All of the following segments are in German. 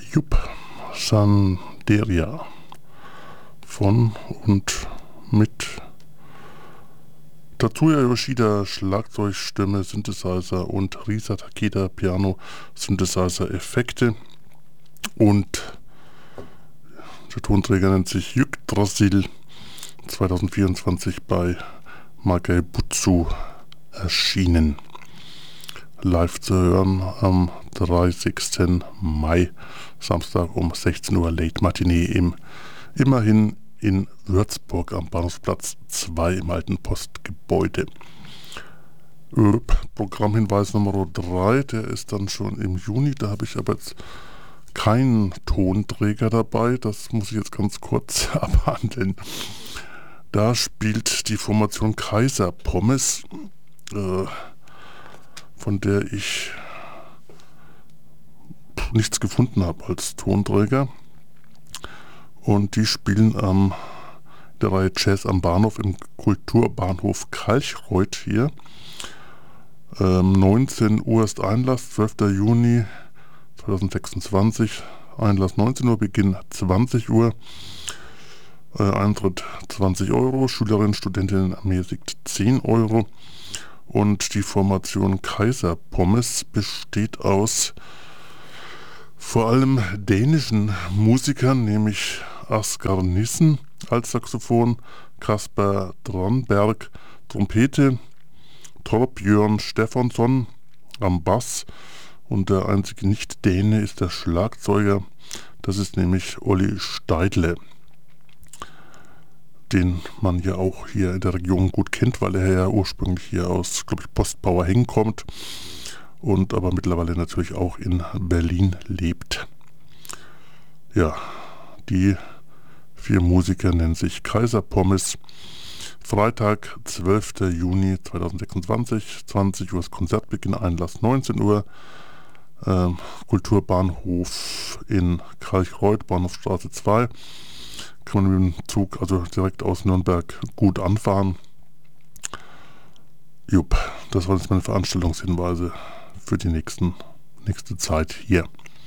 Jupp Sanderia von und mit Tatsuya Yoshida Schlagzeugstimme, Synthesizer und Risa Takeda Piano, Synthesizer, Effekte. Und der Tonträger nennt sich Yggdrasil, 2024 bei Magai Butsu erschienen. Live zu hören am 30. Mai, Samstag um 16 Uhr, Late Matinee immerhin in Würzburg am Bahnhofsplatz 2 im alten Postgebäude. Programmhinweis Nummer 3, der ist dann schon im Juni, da habe ich aber jetzt keinen Tonträger dabei, das muss ich jetzt ganz kurz abhandeln. Da spielt die Formation Kaiser Pommes, von der ich nichts gefunden habe als Tonträger. Und die spielen der Reihe Jazz am Bahnhof im Kulturbahnhof Kalchreuth hier. 19 Uhr ist Einlass, 12. Juni 2026. Einlass 19 Uhr, Beginn 20 Uhr. Eintritt 20 Euro, Schülerinnen, Studentinnen ermäßigt 10 Euro. Und die Formation Kaiser Pommes besteht aus vor allem dänischen Musikern, nämlich Asger Nissen als Saxophon, Kasper Dranberg Trompete, Torbjörn Stephansson am Bass und der einzige Nicht-Däne ist der Schlagzeuger, das ist nämlich Olli Steidle, den man ja auch hier in der Region gut kennt, weil er ja ursprünglich hier aus, glaube ich, Postbauerhengen kommt und aber mittlerweile natürlich auch in Berlin lebt. Ja, die 4 Musiker nennen sich Kaiser Pommes. Freitag, 12. Juni 2026, 20 Uhr ist Konzertbeginn, Einlass 19 Uhr. Kulturbahnhof in Kalchreuth, Bahnhofstraße 2. Kann man mit dem Zug also direkt aus Nürnberg gut anfahren. Jupp, das waren jetzt meine Veranstaltungshinweise für die nächste Zeit hier.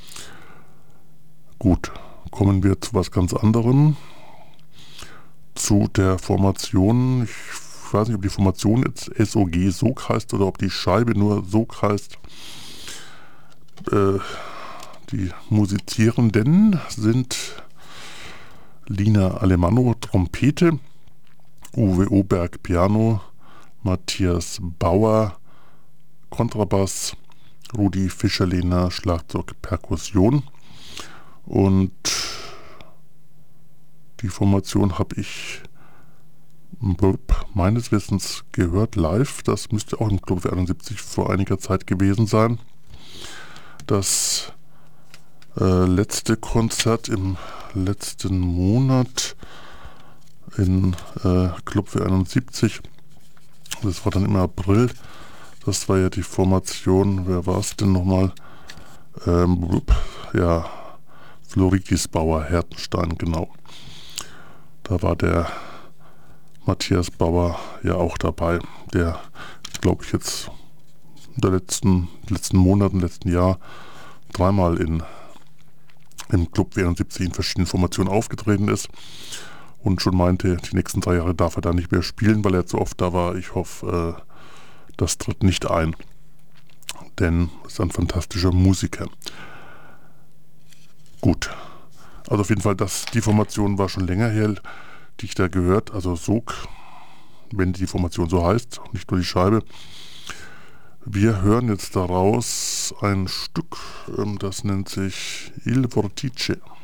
Gut, kommen wir zu was ganz anderem. Zu der Formation, ich weiß nicht, ob die Formation jetzt SOG heißt oder ob die Scheibe nur SOG heißt. Die Musizierenden sind Lina Alemanno Trompete, Uwe Oberg Piano, Matthias Bauer Kontrabass, Rudi Fischerlehner Schlagzeug Perkussion. Und die Formation habe ich meines Wissens gehört live. Das müsste auch im Club 71 vor einiger Zeit gewesen sein. Das letzte Konzert im letzten Monat in Club 71, das war dann im April, das war ja die Formation, wer war es denn nochmal? Ja, Florikis Bauer Hertenstein, genau. Da war der Matthias Bauer ja auch dabei, der, glaube ich, jetzt in den letzten Monaten, letzten Jahr 3-mal im Club 71 in verschiedenen Formationen aufgetreten ist und schon meinte, die nächsten 3 Jahre darf er da nicht mehr spielen, weil er zu oft da war. Ich hoffe, das tritt nicht ein, denn er ist ein fantastischer Musiker. Gut, also auf jeden Fall, die Formation war schon länger her, die ich da gehört, also SOG, wenn die Formation so heißt, nicht nur die Scheibe. Wir hören jetzt daraus ein Stück, das nennt sich Il Vortice.